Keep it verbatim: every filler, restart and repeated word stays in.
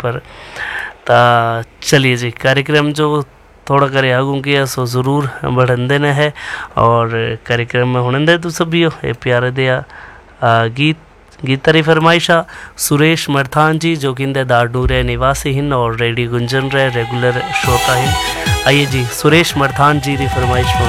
पर। ता चलिए जी, कार्यक्रम जो थोड़ा करे आगू किया सो ज़रूर बढ़न देना है। और कार्यक्रम में हुन दे तू सभी ये प्यारे दिया गीत गीतारी फरमाइशा सुरेश मरथान जी जो कि इंदे दारडूरे निवासी हैं और रेडियो गुंजन रे रेगुलर श्रोता हैं। आइए जी, सुरेश मरथान जी की फरमाइश